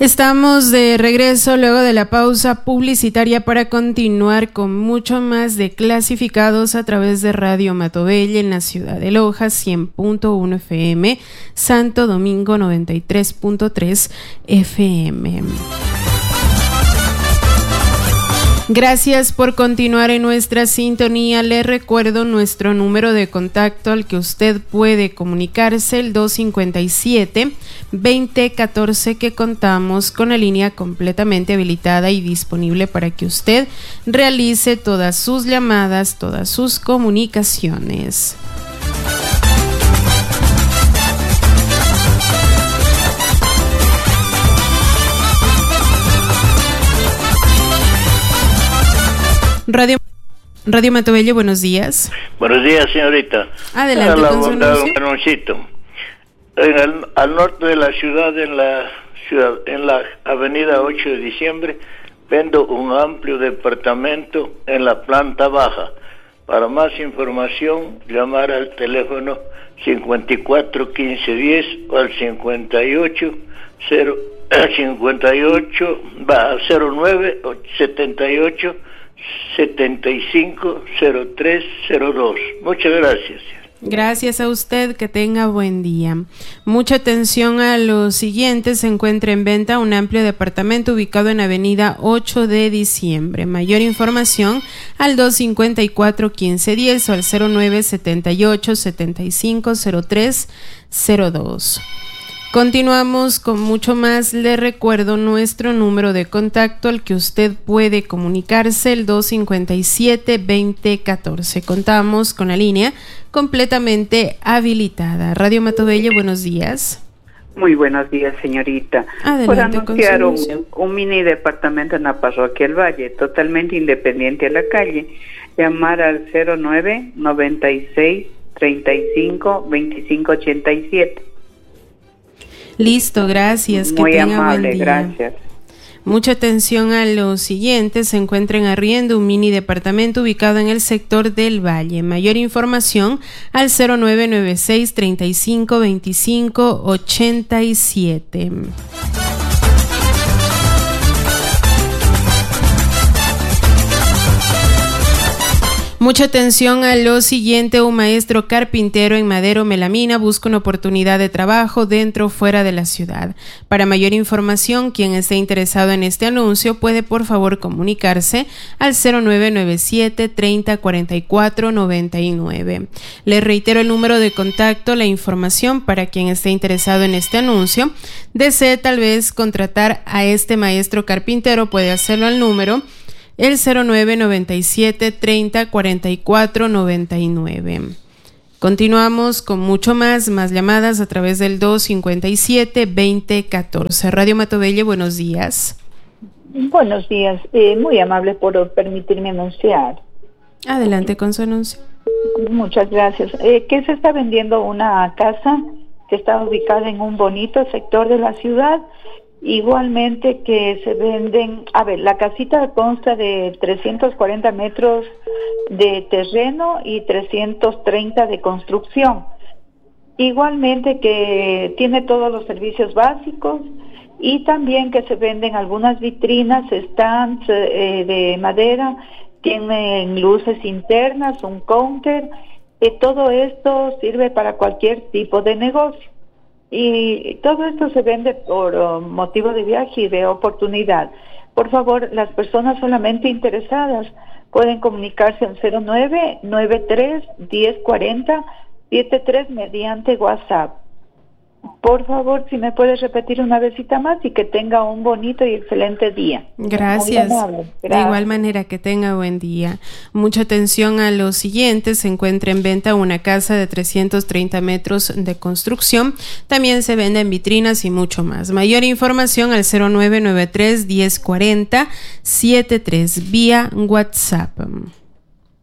Estamos de regreso luego de la pausa publicitaria para continuar con mucho más de Clasificados a través de Radio Matobelle en la ciudad de Loja, 100.1 FM, Santo Domingo 93.3 FM. Gracias por continuar en nuestra sintonía. Le recuerdo nuestro número de contacto al que usted puede comunicarse, el 257-2014, que contamos con la línea completamente habilitada y disponible para que usted realice todas sus llamadas, todas sus comunicaciones. Radio Matobelle, buenos días. Buenos días, señorita. Adelante con su anuncio. Al norte de la ciudad, en la avenida 8 de diciembre, vendo un amplio departamento en la planta baja. Para más información, llamar al teléfono 54 15 10 o al 09 78 750302. Muchas gracias. Gracias a usted, que tenga buen día. Mucha atención a lo siguiente: se encuentra en venta un amplio departamento ubicado en avenida 8 de diciembre. Mayor información al 254 1510 o al 09 78 75 0302. Continuamos con mucho más. Le recuerdo nuestro número de contacto al que usted puede comunicarse, el 257-2014. Contamos con la línea completamente habilitada. Radio Matobelle, buenos días. Muy buenos días, señorita. Adelante. Por anunciar un mini departamento en la parroquia El Valle, totalmente independiente a la calle. Llamar al 09 96 35 25 87. Listo, gracias. Muy que tenga amable, buen día. gracias. Mucha atención a lo siguiente: se encuentra en arriendo un mini departamento ubicado en el sector del Valle. Mayor información al 0996 35 25 87. Mucha atención a lo siguiente: un maestro carpintero en Madero Melamina busca una oportunidad de trabajo dentro o fuera de la ciudad. Para mayor información, quien esté interesado en este anuncio puede por favor comunicarse al 0997 30 44 99. Le reitero el número de contacto. La información para quien esté interesado en este anuncio, desee tal vez contratar a este maestro carpintero, puede hacerlo al número el 0997 30 44 99. Continuamos con mucho más llamadas a través del 257-2014. Radio Matobelle, buenos días. Buenos días, muy amable por permitirme anunciar. Adelante con su anuncio. Muchas gracias. Que se está vendiendo una casa que está ubicada en un bonito sector de la ciudad. Igualmente que se venden, la casita consta de 340 metros de terreno y 330 de construcción. Igualmente que tiene todos los servicios básicos, y también que se venden algunas vitrinas, stands de madera, tienen luces internas, un counter. Todo esto sirve para cualquier tipo de negocio. Y todo esto se vende por motivo de viaje y de oportunidad. Por favor, las personas solamente interesadas pueden comunicarse al 09 93 1040 73 mediante WhatsApp. Por favor, si me puedes repetir una vezita más, y que tenga un bonito y excelente día. Gracias. De igual manera, que tenga buen día. Mucha atención a lo siguiente: se encuentra en venta una casa de 330 metros de construcción. También se venden vitrinas y mucho más. Mayor información al 0993 1040 73 vía WhatsApp.